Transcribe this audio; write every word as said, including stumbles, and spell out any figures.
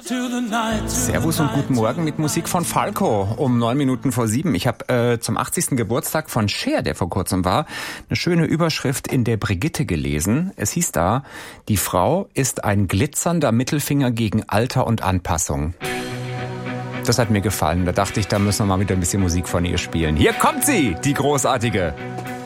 Servus und guten Morgen mit Musik von Falco um neun Minuten vor sieben. Ich habe äh, zum achtzigsten Geburtstag von Cher, der vor kurzem war, eine schöne Überschrift in der Brigitte gelesen. Es hieß da, die Frau ist ein glitzernder Mittelfinger gegen Alter und Anpassung. Das hat mir gefallen. Da dachte ich, da müssen wir mal wieder ein bisschen Musik von ihr spielen. Hier kommt sie, die großartige